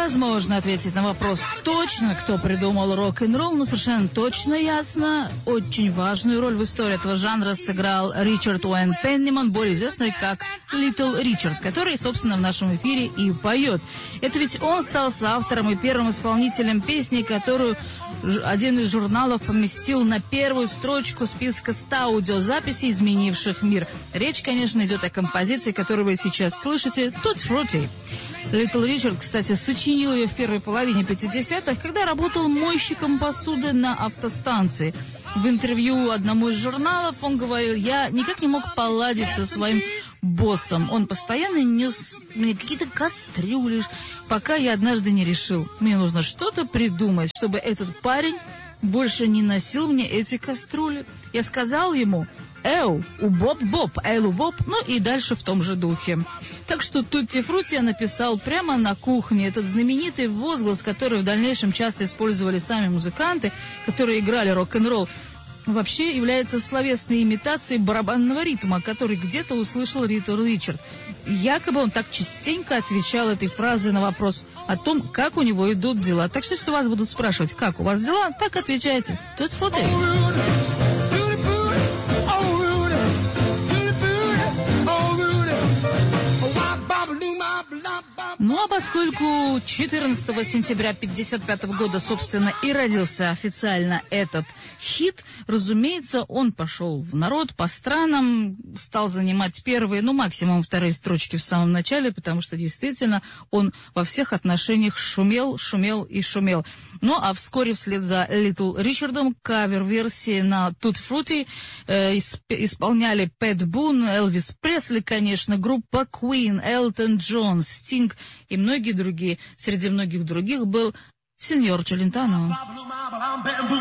Невозможно ответить на вопрос точно, кто придумал рок-н-ролл, но совершенно точно ясно, очень важную роль в истории этого жанра сыграл Ричард Уэйн Пенниман, более известный как Литл Ричард, который, собственно, в нашем эфире и поет. Это ведь он стал соавтором и первым исполнителем песни, которую один из журналов поместил на первую строчку списка 100 аудиозаписей, изменивших мир. Речь, конечно, идет о композиции, которую вы сейчас слышите, «Tutti Frutti». Литл Ричард, кстати, сочинил ее в первой половине 50-х, когда работал мойщиком посуды на автостанции. В интервью одному из журналов он говорил: «Я никак не мог поладить со своим боссом. Он постоянно нес мне какие-то кастрюли, пока я однажды не решил, мне нужно что-то придумать, чтобы этот парень больше не носил мне эти кастрюли. Я сказал ему: «Эу, убоп-боп, элу-боп», ну и дальше в том же духе. Так что «Тутти Фрутти» я написал прямо на кухне. Этот знаменитый возглас, который в дальнейшем часто использовали сами музыканты, которые играли рок-н-ролл, вообще является словесной имитацией барабанного ритма, который где-то услышал Литл Ричард. Якобы он так частенько отвечал этой фразой на вопрос о том, как у него идут дела. Так что, если вас будут спрашивать, как у вас дела, так отвечайте. «Тутти Фрутти». Ну а поскольку 14 сентября 1955 года, собственно, и родился официально этот хит, разумеется, он пошел в народ по странам, стал занимать первые, ну максимум вторые строчки в самом начале, потому что действительно он во всех отношениях шумел, шумел и шумел. Ну а вскоре вслед за Литл Ричардом кавер-версии на Tutti Frutti исполняли Пэт Бун, Элвис Пресли, конечно, группа Queen, Элтон Джон, Стинг и многие другие. Среди многих других был сеньор Челентано.